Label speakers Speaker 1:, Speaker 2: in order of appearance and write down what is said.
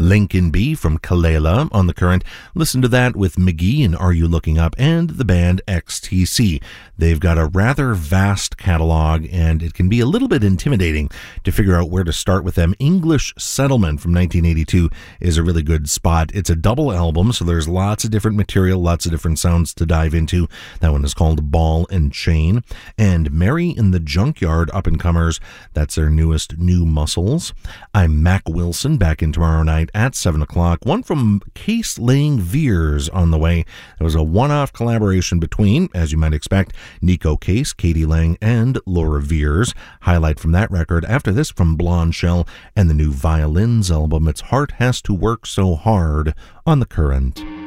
Speaker 1: Lincoln B from Kalela on the Current. Listen to that with McGee and Are You Looking Up, and the band XTC. They've got a rather vast catalog, and it can be a little bit intimidating to figure out where to start with them. English Settlement from 1982 is a really good spot. It's a double album, so there's lots of different material, lots of different sounds to dive into. That one is called Ball and Chain. And Mary in the Junkyard, up-and-comers, that's their newest New Muscles. I'm Mac Wilson, back in tomorrow night at 7 o'clock. One from Case Laying Veers on the way. It was a one-off collaboration between, as you might expect, Nico Case, Katie Lang, and Laura Veers. Highlight from that record after this from Blonde Shell and the new Violins album. It's Heart Has to Work So Hard on the Current.